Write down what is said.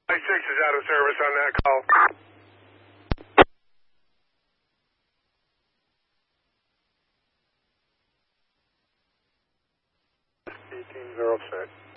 6 is out of service on that call. 1806.